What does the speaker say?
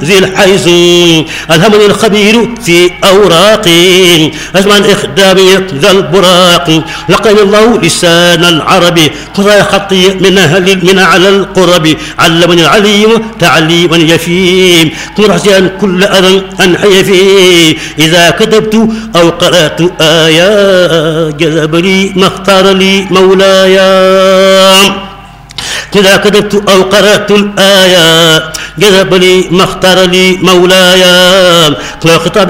ذي الحيز ألهمني الخبير في أوراقي أسمع الإخدام ذا البراق لقني الله لسان العربي قضايا خطي من على القرب علمني العليم تعليما يفيم مرحسيا كل أذى أنحي فيه إذا كتبت أو قرأت آية جذب لي ما اختار لي مولاي إذا كتبت أو قرأت الآية جذب لي ما اختار لي مولاي خطاب